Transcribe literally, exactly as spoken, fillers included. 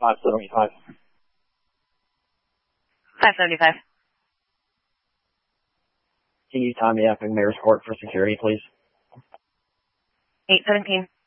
five seventy-five. five seventy-five. Can you time me up in Mayor's Court for security, please? eight seventeen.